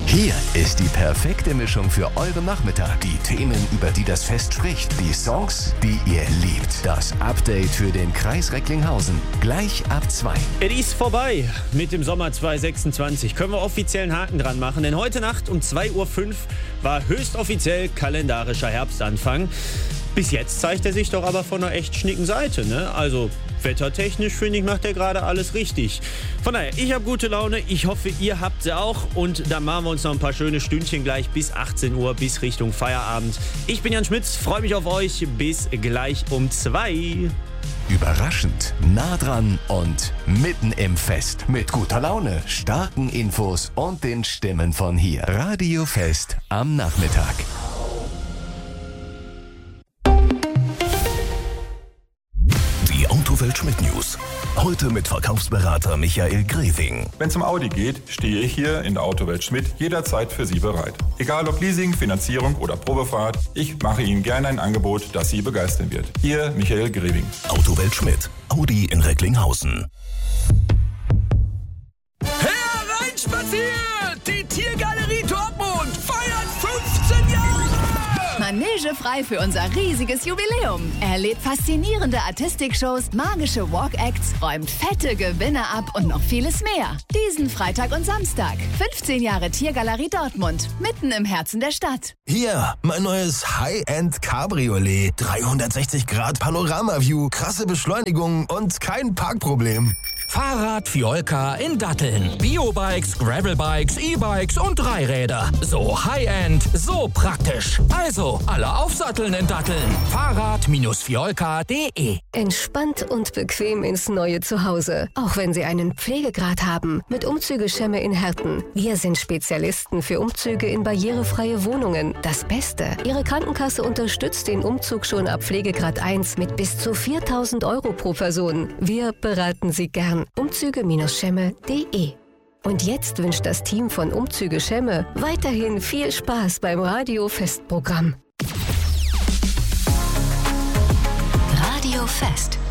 Hier ist die perfekte Mischung für euren Nachmittag. Die Themen, über die das Fest spricht. Die Songs, die ihr liebt. Das Update für den Kreis Recklinghausen. Gleich ab 2. Es ist vorbei mit dem Sommer 2026. Können wir offiziell einen Haken dran machen. Denn heute Nacht um 2.05 Uhr war höchstoffiziell kalendarischer Herbstanfang. Bis jetzt zeigt er sich doch aber von einer echt schnicken Seite, ne? Also wettertechnisch, finde ich, macht er gerade alles richtig. Von daher, ich habe gute Laune. Ich hoffe, ihr habt sie auch. Und dann machen wir uns noch ein paar schöne Stündchen gleich bis 18 Uhr, bis Richtung Feierabend. Ich bin Jan Schmitz, freue mich auf euch. Bis gleich um 2. Überraschend, nah dran und mitten im Fest. Mit guter Laune, starken Infos und den Stimmen von hier. Radio Fest am Nachmittag. Die Autowelt Schmidt News. Heute mit Verkaufsberater Michael Greving. Wenn es um Audi geht, stehe ich hier in der Autowelt Schmidt jederzeit für Sie bereit. Egal ob Leasing, Finanzierung oder Probefahrt, ich mache Ihnen gerne ein Angebot, das Sie begeistern wird. Ihr Michael Greving. Autowelt Schmidt. Audi in Recklinghausen. Hereinspaziert! Die Tiergalerie Dortmund feiert 15 Jahre! Manege frei für unser riesiges Jubiläum. Erlebt faszinierende Artistikshows, magische Walk-Acts, räumt fette Gewinne ab und noch vieles mehr. Diesen Freitag und Samstag. 15 Jahre Tiergalerie Dortmund. Mitten im Herzen der Stadt. Hier, mein neues High-End Cabriolet. 360 Grad Panorama-View, krasse Beschleunigung und kein Parkproblem. Fahrrad Fiolka in Datteln. Biobikes, Gravelbikes, E-Bikes und Dreiräder. So High-End, so praktisch. Also, alle aufsatteln in Datteln. Fahrrad-fiolka.de. Entspannt und bequem ins neue Zuhause. Auch wenn Sie einen Pflegegrad haben. Mit Umzüge-Schemme in Herten. Wir sind Spezialisten für Umzüge in barrierefreie Wohnungen. Das Beste. Ihre Krankenkasse unterstützt den Umzug schon ab Pflegegrad 1 mit bis zu 4.000 € pro Person. Wir beraten Sie gern. Umzüge-Schemme.de. Und jetzt wünscht das Team von Umzüge Schemme weiterhin viel Spaß beim Radio-Festprogramm. Radio Fest.